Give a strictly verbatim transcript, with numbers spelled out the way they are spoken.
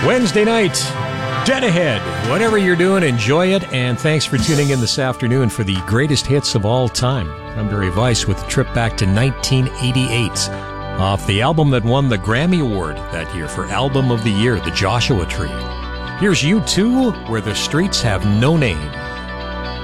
Wednesday night, dead ahead. Whatever you're doing, enjoy it. And thanks for tuning in this afternoon for the greatest hits of all time. I'm Barry Weiss with a trip back to nineteen eighty-eight off the album that won the Grammy Award that year for Album of the Year, The Joshua Tree. Here's U two, Where the Streets Have No Name.